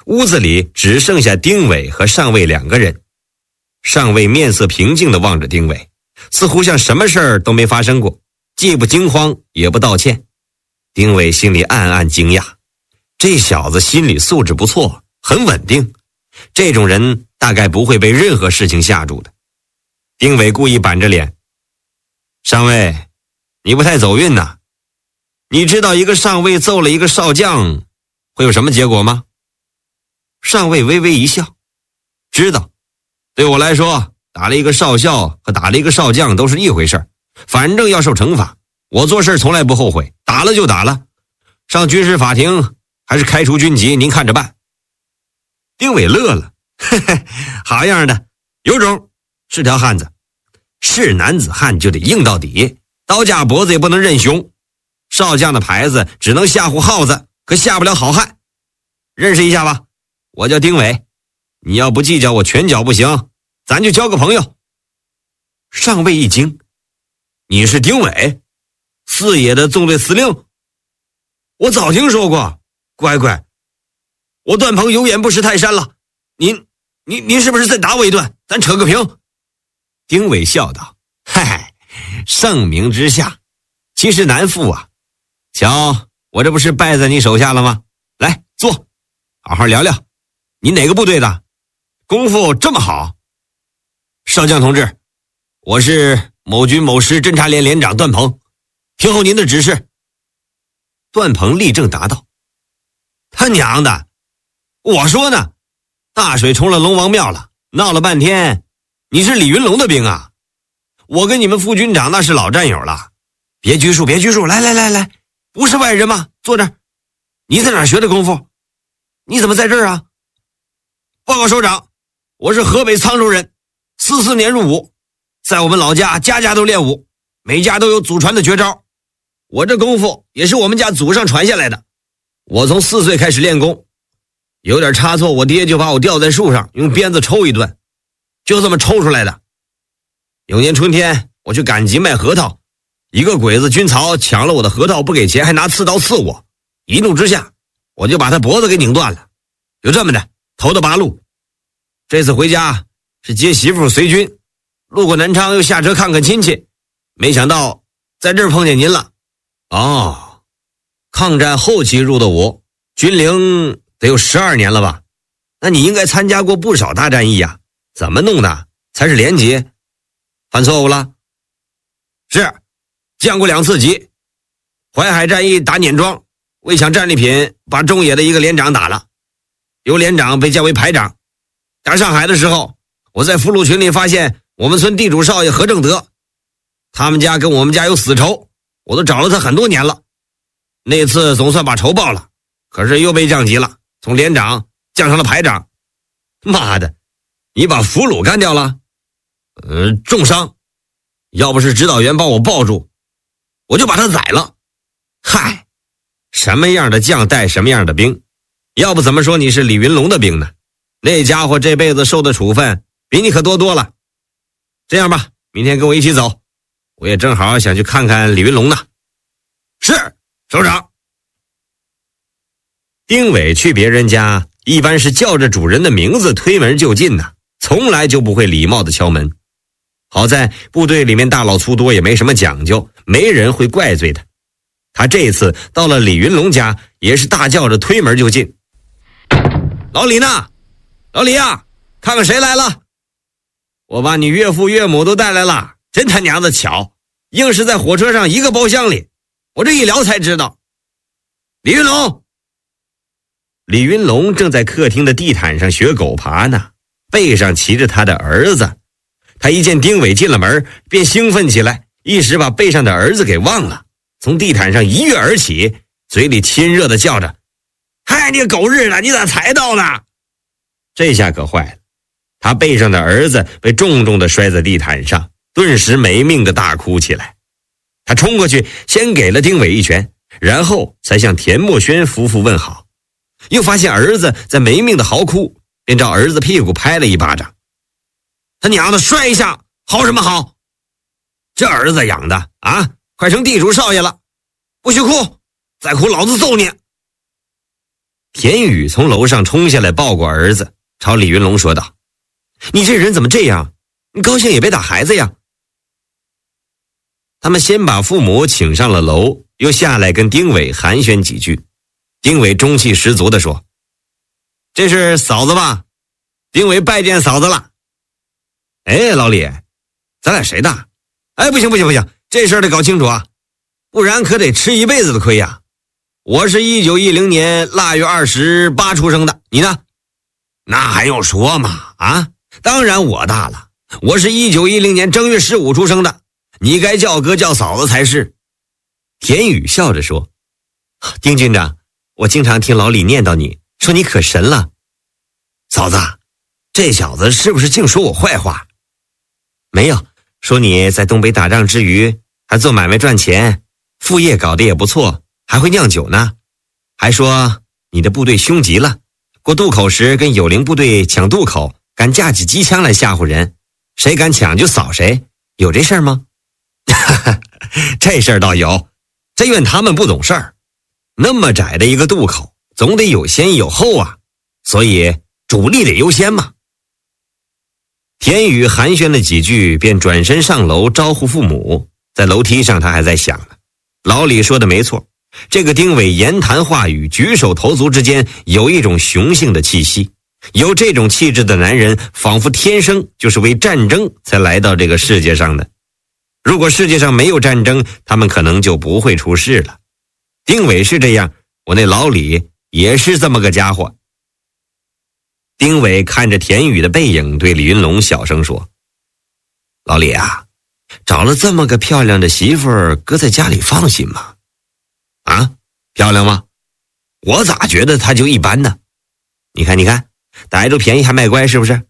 屋子里只剩下丁伟和上尉2个人。上尉面色平静地望着丁伟，似乎像什么事儿都没发生过，既不惊慌也不道歉。丁伟心里暗暗惊讶，这小子心理素质不错，很稳定，这种人大概不会被任何事情吓住的。丁伟故意板着脸：上尉，你不太走运呐。你知道一个上尉揍了一个少将会有什么结果吗？上尉微微一笑：知道，对我来说，打了一个少校和打了一个少将都是一回事，反正要受惩罚。我做事从来不后悔，打了就打了，上军事法庭还是开除军籍，您看着办。丁伟乐了：嘿嘿，好样的，有种，是条汉子。是男子汉就得硬到底，刀架脖子也不能认熊。少将的牌子只能吓唬耗子，可吓不了好汉。认识一下吧，我叫丁伟，你要不计较我拳脚不行，咱就交个朋友。上尉一惊：你是丁伟，四野的纵队司令？我早听说过，乖乖，我段鹏有眼不识泰山了。您是不是再打我一顿，咱扯个平？丁伟笑道：嗨，盛名之下其实难副啊。瞧，我这不是败在你手下了吗？来，坐，好好聊聊。你哪个部队的？功夫这么好？少将同志，我是某军某师侦察连连长段鹏，听候您的指示。段鹏立正答道：他娘的，我说呢，大水冲了龙王庙了，闹了半天，你是李云龙的兵啊？我跟你们副军长那是老战友了。别拘束，别拘束，来，不是外人吗？坐这儿。你在哪儿学的功夫？你怎么在这儿啊？报告首长，我是河北沧州人，44年入伍，在我们老家家家都练武，每家都有祖传的绝招。我这功夫也是我们家祖上传下来的。我从4岁开始练功，有点差错，我爹就把我吊在树上，用鞭子抽一顿，就这么抽出来的。有年春天，我去赶集卖核桃，一个鬼子军曹抢了我的核桃不给钱，还拿刺刀刺我。一怒之下，我就把他脖子给拧断了，就这么的投到八路。这次回家是接媳妇随军，路过南昌又下车看看亲戚，没想到在这儿碰见您了。哦，抗战后期入的伍，军龄得有12年了吧？那你应该参加过不少大战役啊，怎么弄的才是连级？犯错误了？是，降过2次级。淮海战役打碾庄，为抢战利品，把中野的一个连长打了，由连长被降为排长。打上海的时候，我在俘虏群里发现我们村地主少爷何正德，他们家跟我们家有死仇，我都找了他很多年了。那次总算把仇报了，可是又被降级了，从连长降成了排长。妈的，你把俘虏干掉了？重伤。要不是指导员帮我抱住，我就把他宰了。嗨，什么样的将带什么样的兵，要不怎么说你是李云龙的兵呢？那家伙这辈子受的处分比你可多了。这样吧，明天跟我一起走，我也正好想去看看李云龙呢。是，首长。丁伟去别人家一般是叫着主人的名字推门就进呢，从来就不会礼貌的敲门。好在部队里面大老粗多，也没什么讲究，没人会怪罪他。他这次到了李云龙家，也是大叫着推门就进。老李呢？老李啊，看看谁来了。我把你岳父岳母都带来了，真他娘的巧，硬是在火车上一个包厢里，我这一聊才知道。李云龙。李云龙正在客厅的地毯上学狗爬呢，背上骑着他的儿子。他一见丁伟进了门，便兴奋起来，一时把背上的儿子给忘了，从地毯上一跃而起，嘴里亲热地叫着：嗨，你个狗日的，你咋才到呢？这下可坏了，他背上的儿子被重重地摔在地毯上，顿时没命地大哭起来。他冲过去，先给了丁伟一拳，然后才向田墨轩夫妇问好，又发现儿子在没命地嚎哭，便照儿子屁股拍了一巴掌。他娘的，摔一下好什么好？这儿子养的啊，快成地主少爷了，不许哭，再哭老子揍你！ 田宇从楼上冲下来抱过儿子，朝李云龙说道：“你这人怎么这样？你高兴也别打孩子呀。”他们先把父母请上了楼，又下来跟丁伟寒暄几句。丁伟中气十足地说：“这是嫂子吧？丁伟拜见嫂子了。”“哎，老李，咱俩谁大？哎，不行，这事儿得搞清楚啊，不然可得吃一辈子的亏呀。我是1910年腊月28出生的，你呢？”“那还用说吗？啊，当然我大了，我是1910年正月15出生的，你该叫哥叫嫂子才是。”田宇笑着说：“丁军长，我经常听老李念叨你，说你可神了。”“嫂子，这小子是不是净说我坏话？”“没有，说你在东北打仗之余还做买卖赚钱，副业搞得也不错，还会酿酒呢。还说你的部队凶极了，过渡口时跟友邻部队抢渡口，敢架起机枪来吓唬人，谁敢抢就扫谁，有这事儿吗？”“这事儿倒有，这怨他们不懂事儿。那么窄的一个渡口，总得有先有后啊，所以主力得优先嘛。”田宇寒暄了几句，便转身上楼招呼父母。在楼梯上他还在想呢，老李说的没错，这个丁伟言谈话语举手投足之间有一种雄性的气息，有这种气质的男人仿佛天生就是为战争才来到这个世界上的。如果世界上没有战争，他们可能就不会出事了。丁伟是这样，我那老李也是这么个家伙。丁伟看着田宇的背影，对李云龙小声说：“老李啊，找了这么个漂亮的媳妇儿，搁在家里放心吗？”“啊，漂亮吗？我咋觉得她就一般呢？你看，逮住便宜还卖乖是不是？”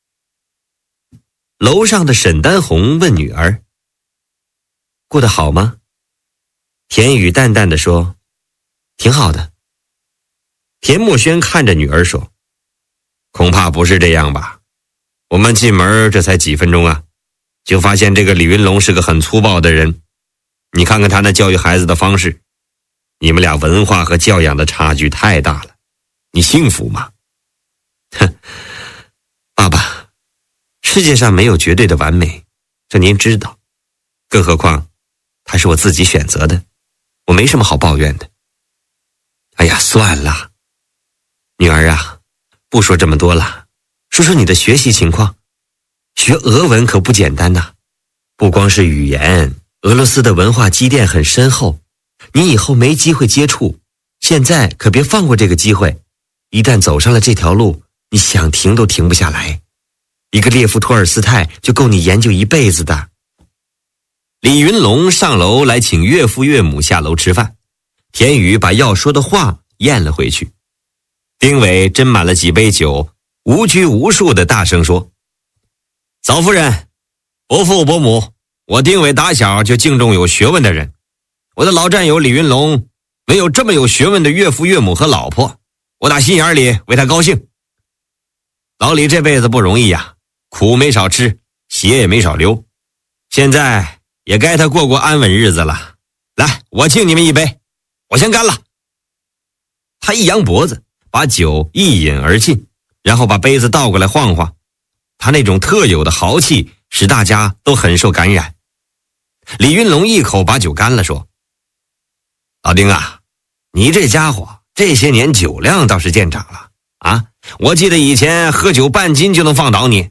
楼上的沈丹红问女儿：“过得好吗？”田宇淡淡地说：“挺好的。”田墨轩看着女儿说：“恐怕不是这样吧？我们进门这才几分钟啊，就发现这个李云龙是个很粗暴的人。你看看他那教育孩子的方式，你们俩文化和教养的差距太大了，你幸福吗？”“哼，爸爸，世界上没有绝对的完美，这您知道。更何况，他是我自己选择的，我没什么好抱怨的。”“哎呀，算了，女儿啊，不说这么多了，说说你的学习情况。学俄文可不简单呐，不光是语言，俄罗斯的文化积淀很深厚，你以后没机会接触，现在可别放过这个机会。一旦走上了这条路，你想停都停不下来。一个列夫托尔斯泰就够你研究一辈子的。”李云龙上楼来请岳父岳母下楼吃饭，田宇把要说的话咽了回去。丁伟斟满了几杯酒，无拘无束地大声说：“嫂夫人，伯父伯母，我丁伟打小就敬重有学问的人。我的老战友李云龙没有这么有学问的岳父岳母和老婆，我打心眼里为他高兴。老李这辈子不容易呀，苦没少吃，血也没少流，现在也该他过安稳日子了。来，我敬你们一杯，我先干了。”他一扬脖子，把酒一饮而尽，然后把杯子倒过来晃晃，他那种特有的豪气使大家都很受感染。李云龙一口把酒干了，说：“老丁啊，你这家伙这些年酒量倒是见长了啊！我记得以前喝酒半斤就能放倒你。”“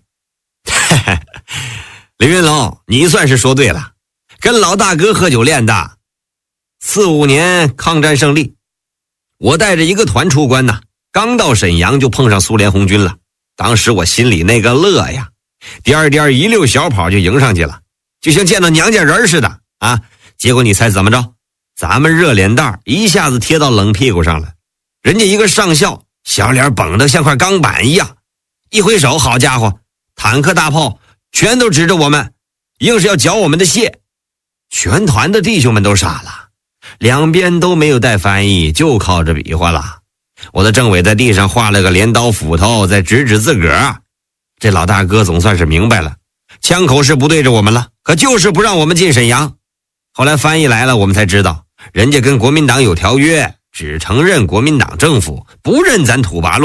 李云龙，你算是说对了，跟老大哥喝酒练的。45年抗战胜利，我带着一个团出关呐，刚到沈阳就碰上苏联红军了。当时我心里那个乐呀，颠颠一溜小跑就迎上去了，就像见到娘家人似的啊！结果你猜怎么着？咱们热脸蛋一下子贴到冷屁股上了。人家一个上校，小脸绷得像块钢板一样，一挥手，好家伙，坦克大炮全都指着我们，硬是要缴我们的械。全团的弟兄们都傻了，两边都没有带翻译，就靠着比划了。我的政委在地上画了个镰刀斧头，再指指自个儿。这老大哥总算是明白了，枪口是不对着我们了，可就是不让我们进沈阳。后来翻译来了，我们才知道人家跟国民党有条约， 只承认国民党政府，不认咱土八路。